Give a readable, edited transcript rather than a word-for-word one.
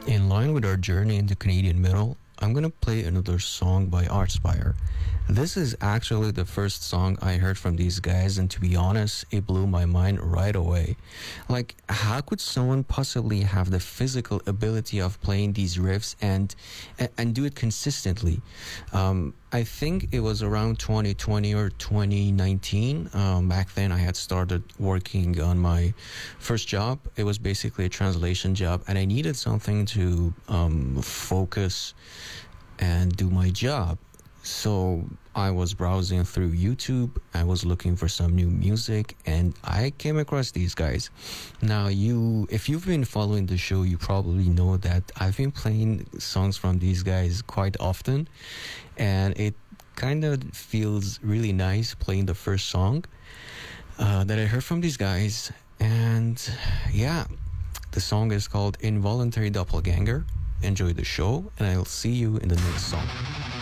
In line with our journey into Canadian metal, I'm gonna play another song by Archspire. This is actually the first song I heard from these guys, and to be honest, it blew my mind right away. Like, how could someone possibly have the physical ability of playing these riffs and do it consistently? I think it was around 2020 or 2019. Back then, I had started working on my first job. It was basically a translation job, and I needed something to focus and do my job. So I was browsing through YouTube. I was looking for some new music, and I came across these guys. Now, if you've been following the show, you probably know that I've been playing songs from these guys quite often, and it kind of feels really nice playing the first song that I heard from these guys. And yeah, the song is called Involuntary Doppelganger. Enjoy the show, and I'll see you in the next song.